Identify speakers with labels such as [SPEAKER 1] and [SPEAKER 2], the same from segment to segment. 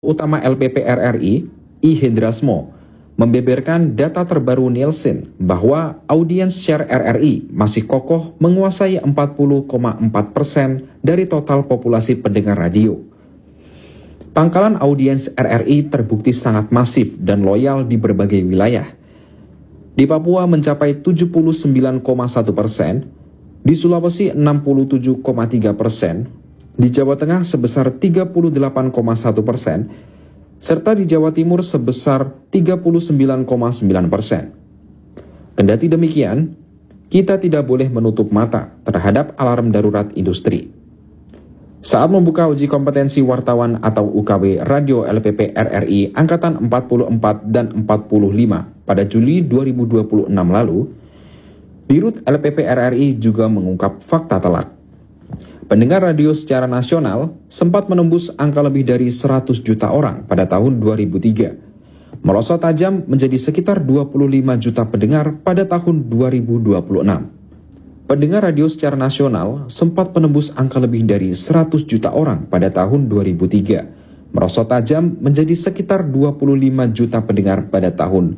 [SPEAKER 1] Utama LPP RRI, I. Hendrasmo, membeberkan data terbaru Nielsen bahwa audiens share RRI masih kokoh menguasai 40,4% dari total populasi pendengar radio. Pangkalan audiens RRI terbukti sangat masif dan loyal di berbagai wilayah. Di Papua mencapai 79,1%, di Sulawesi 67,3%, di Jawa Tengah sebesar 38,1%, serta di Jawa Timur sebesar 39,9%. Kendati demikian, kita tidak boleh menutup mata terhadap alarm darurat industri. Saat membuka uji kompetensi wartawan atau UKW Radio LPP RRI Angkatan 44 dan 45 pada Juli 2026 lalu, Dirut LPP RRI juga mengungkap fakta telak. Pendengar radio secara nasional sempat menembus angka lebih dari 100 juta orang pada tahun 2003, merosot tajam menjadi sekitar 25 juta pendengar pada tahun 2026. Pendengar radio secara nasional sempat menembus angka lebih dari 100 juta orang pada tahun 2003, merosot tajam menjadi sekitar 25 juta pendengar pada tahun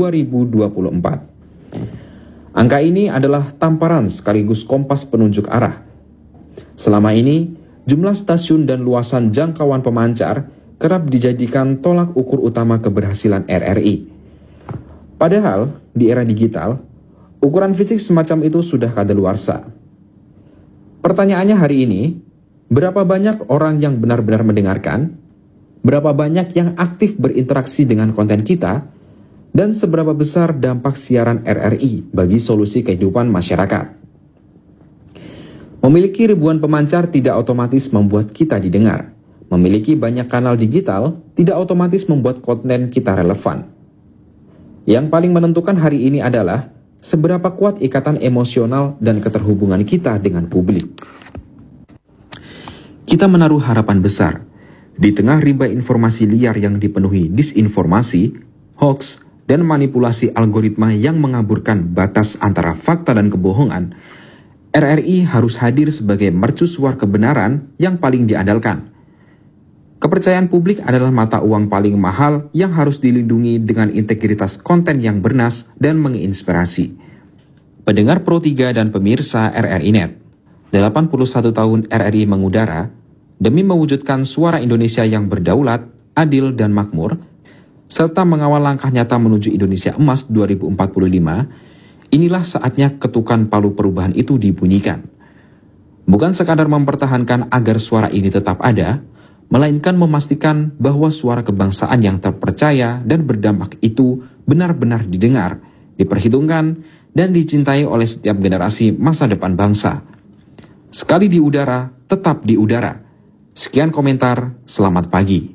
[SPEAKER 1] 2024. Angka ini adalah tamparan sekaligus kompas penunjuk arah. Selama ini, jumlah stasiun dan luasan jangkauan pemancar kerap dijadikan tolak ukur utama keberhasilan RRI. Padahal, di era digital, ukuran fisik semacam itu sudah kadaluarsa. Pertanyaannya hari ini, berapa banyak orang yang benar-benar mendengarkan? Berapa banyak yang aktif berinteraksi dengan konten kita? Dan seberapa besar dampak siaran RRI bagi solusi kehidupan masyarakat? Memiliki ribuan pemancar tidak otomatis membuat kita didengar. Memiliki banyak kanal digital tidak otomatis membuat konten kita relevan. Yang paling menentukan hari ini adalah seberapa kuat ikatan emosional dan keterhubungan kita dengan publik. Kita menaruh harapan besar. Di tengah rimba informasi liar yang dipenuhi disinformasi, hoax, dan manipulasi algoritma yang mengaburkan batas antara fakta dan kebohongan, RRI harus hadir sebagai mercusuar kebenaran yang paling diandalkan. Kepercayaan publik adalah mata uang paling mahal yang harus dilindungi dengan integritas konten yang bernas dan menginspirasi. Pendengar Pro 3 dan pemirsa RRI Net, 81 tahun RRI mengudara demi mewujudkan suara Indonesia yang berdaulat, adil, dan makmur, serta mengawal langkah nyata menuju Indonesia Emas 2045. Inilah saatnya ketukan palu perubahan itu dibunyikan. Bukan sekadar mempertahankan agar suara ini tetap ada, melainkan memastikan bahwa suara kebangsaan yang terpercaya dan berdampak itu benar-benar didengar, diperhitungkan, dan dicintai oleh setiap generasi masa depan bangsa. Sekali di udara, tetap di udara. Sekian komentar, selamat pagi.